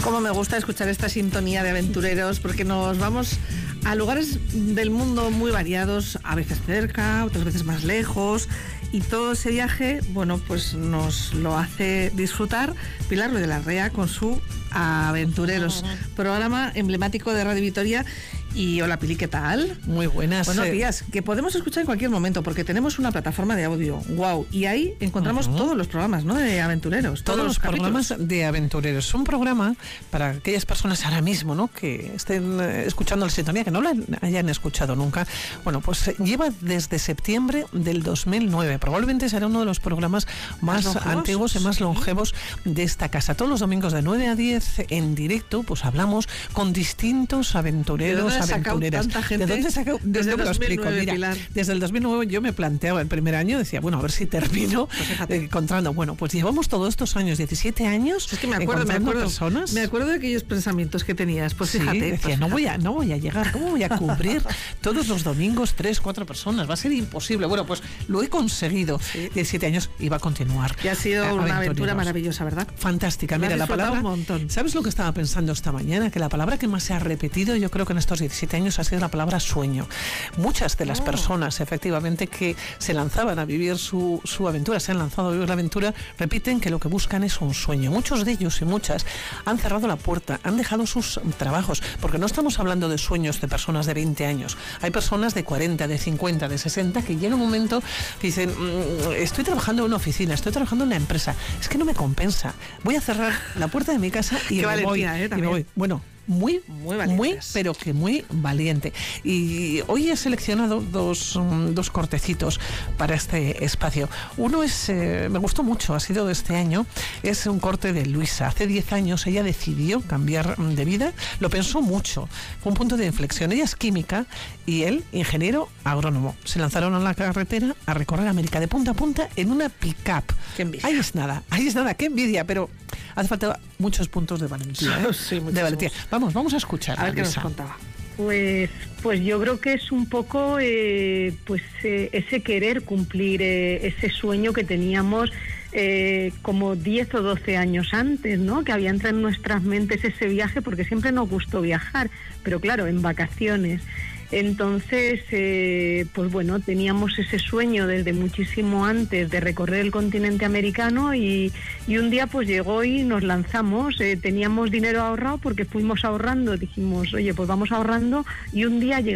Cómo me gusta escuchar esta sintonía de aventureros, porque nos vamos a lugares del mundo muy variados, a veces cerca, otras veces más lejos, y todo ese viaje, bueno, pues nos lo hace disfrutar Pilar Ruiz de la Rea con su Aventureros, programa emblemático de Radio Vitoria. Y hola Pili, ¿qué tal? Muy buenas. Buenos días, que podemos escuchar en cualquier momento porque tenemos una plataforma de audio, wow, y ahí encontramos todos los programas, ¿no?, de Aventureros. Todos los programas de Aventureros. Un programa para aquellas personas ahora mismo, ¿no?, que estén escuchando la sintonía, que no la hayan escuchado nunca. Bueno, pues lleva desde septiembre del 2009. Probablemente será uno de los programas más antiguos y más longevos de esta casa. Todos los domingos de 9 a 10 en directo, pues hablamos con distintos aventureros, aventureras. ¿De dónde sacó? Desde el 2009, mira, Pilar. Desde el 2009 yo me planteaba el primer año, decía, bueno, a ver si termino encontrando. Bueno, pues llevamos todos estos años, 17 años, es que me acuerdo personas. Me acuerdo de aquellos pensamientos que tenías. Pues fíjate. Sí, decía, no voy a llegar, ¿cómo voy a cubrir todos los domingos 3, 4 personas? Va a ser imposible. Bueno, pues lo he conseguido. 17 años y va a continuar. Y ha sido una aventura maravillosa, ¿verdad? Fantástica. Mira, la palabra, un montón. ¿Sabes lo que estaba pensando esta mañana? Que la palabra que más se ha repetido, yo creo que en estos 17 años, ha sido la palabra sueño. Muchas de las personas, efectivamente, que se lanzaban a vivir su aventura, se han lanzado a vivir la aventura, repiten que lo que buscan es un sueño. Muchos de ellos y muchas han cerrado la puerta, han dejado sus trabajos, porque no estamos hablando de sueños de personas de 20 años. Hay personas de 40, de 50, de 60, que llega un momento que dicen, estoy trabajando en una oficina, estoy trabajando en una empresa, es que no me compensa, voy a cerrar la puerta de mi casa y me voy. Bueno, muy pero que muy valiente. Y hoy he seleccionado dos cortecitos para este espacio. Uno es, me gustó mucho, ha sido de este año, es un corte de Luisa. Hace 10 años ella decidió cambiar de vida, lo pensó mucho, fue un punto de inflexión. Ella es química y él, ingeniero agrónomo. Se lanzaron a la carretera a recorrer América de punta a punta en una pick-up. Qué envidia. Ahí es nada, qué envidia, pero hace falta muchos puntos de valentía, ¿eh? Sí, de valentía. Vamos a escuchar. A ver qué nos contaba. Pues yo creo que es un poco ese querer cumplir ese sueño que teníamos como 10 o 12 años antes, ¿no? Que había entrado en nuestras mentes ese viaje, porque siempre nos gustó viajar, pero claro, en vacaciones. Entonces, pues bueno, teníamos ese sueño desde muchísimo antes de recorrer el continente americano y un día pues llegó y nos lanzamos. Teníamos dinero ahorrado porque fuimos ahorrando, dijimos, oye, pues vamos ahorrando, y un día llegó